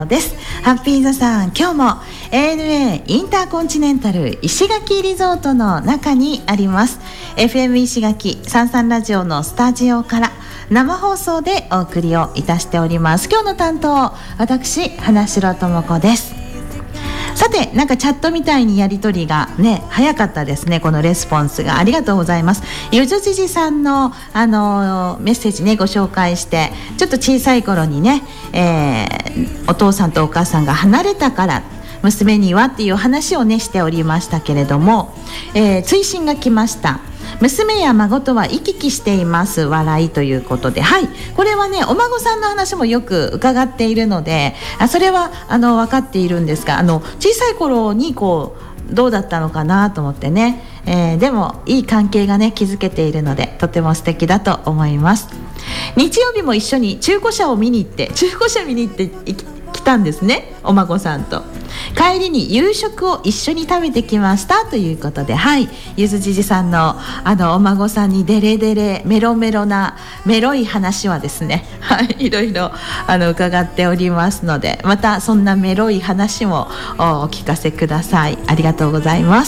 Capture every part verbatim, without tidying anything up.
です。ハッピーザさん、今日も エーエヌエー インターコンチネンタル石垣リゾートの中にあります エフエム 石垣さんさんラジオのスタジオから生放送でお送りをいたしております。今日の担当、私花城智子です。さて、なんかチャットみたいにやり取りがね早かったですね。このレスポンスがありがとうございます。ゆずじじさんの、あのメッセージねご紹介して、ちょっと小さい頃にね、えー、お父さんとお母さんが離れたから娘にはっていう話をねしておりましたけれども、えー、追伸が来ました。娘や孫とは行き来しています笑いということで、はい、これはねお孫さんの話もよく伺っているので、あそれはあの分かっているんですが、あの小さい頃にこうどうだったのかなと思ってね、えー、でもいい関係がね築けているのでとても素敵だと思います。日曜日も一緒に中古車を見に行って中古車見に行って来たんですね、お孫さんと。帰りに夕食を一緒に食べてきましたということで、はい、ゆずじじさんのあのお孫さんにデレデレメロメロなメロい話はですね、はい、いろいろあの伺っておりますので、またそんなメロい話もお聞かせください。ありがとうございます。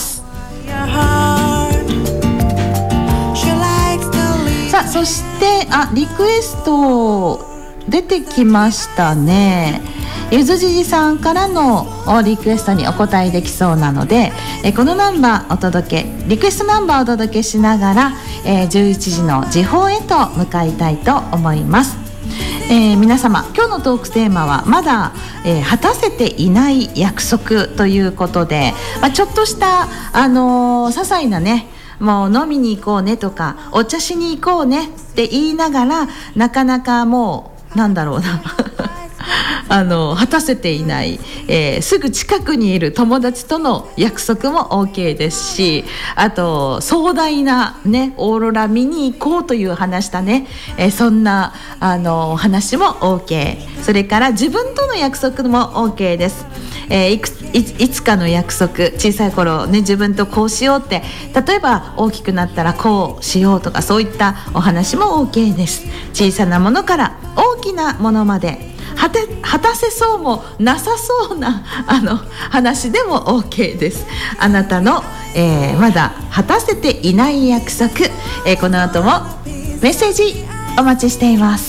さあ、そしてあリクエスト出てきましたね。ゆずじじさんからのリクエストにお答えできそうなので、えこのナンバーお届けリクエストナンバーをお届けしながら、えー、じゅういちじの時報へと向かいたいと思います。えー、皆様、今日のトークテーマはまだ、えー、果たせていない約束ということで、まあ、ちょっとした、あのー、些細なね、もう飲みに行こうねとかお茶しに行こうねって言いながら、なかなかもうなんだろうなあの果たせていない、えー、すぐ近くにいる友達との約束も OK ですし、あと壮大な、ね、オーロラ見に行こうという話したね、えー、そんなあの話も OK、 それから自分との約束も OK です。えー、い, く い, いつかの約束、小さい頃ね自分とこうしようって、例えば大きくなったらこうしようとか、そういったお話も OK です。小さなものから大きなものまで果て果たせそうもなさそうなあの話でも OK です。あなたの、えー、まだ果たせていない約束、えー、この後もメッセージお待ちしています。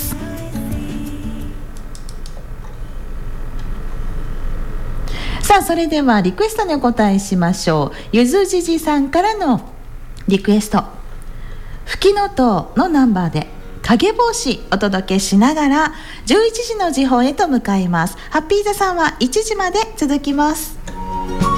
さあ、それではリクエストにお答えしましょう。ゆずじじさんからのリクエスト、ふきのとうのナンバーで影帽子お届けしながらじゅういちじの時報へと向かいます。ハッピーザさんはいちじまで続きます。